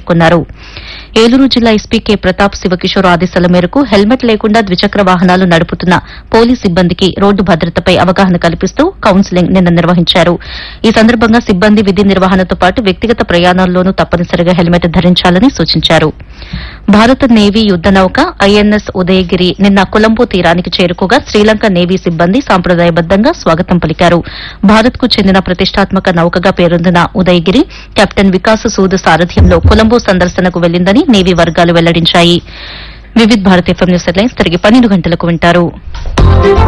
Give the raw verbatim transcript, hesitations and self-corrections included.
పేర్కొన్నారు. ఏలూరు జిల్లా SP K Pratap Shiva Kishore ఆదేశాల మేరకు హెల్మెట్ లేకుండా ద్విచక్ర వాహనాలు నడుపుతున్న పోలీస్ సిబ్బందికి రోడ్డు భద్రతపై అవగాహన కల్పిస్తూ కౌన్సిలింగ్ నిన్న నిర్వహించారు. ఈ సందర్భంగా సిబ్బంది విధి నిర్వహణతో పాటు వ్యక్తిగత ప్రయాణాల్లోనూ తప్పనిసరిగా హెల్మెట్ ధరించాలని సూచించారు. భారత నేవీ యుద్ద నౌక ఐఎన్ఎస్ ఉదయగిరి నిన్న కొలంబో తీరానికి చేరుకోగా శ్రీలంక నేవీ సిబ్బంది సాంప్రదాయబద్దంగా స్వాగతం పలికారు. భారత్ కు చెందిన ప్రతిష్టాత్మక నౌకగా పేరొందిన ఉదయగిరి కెప్టెన్ వికాస్ సూద్ సారథ్యంలో కొలంబో సందర్శనకు వెళ్లిందని నేవీ వర్గాలు వెల్లడించాయి. Vividh Bharat FM news headlines తిరిగి పన్నెండు గంటలకు వింటారు.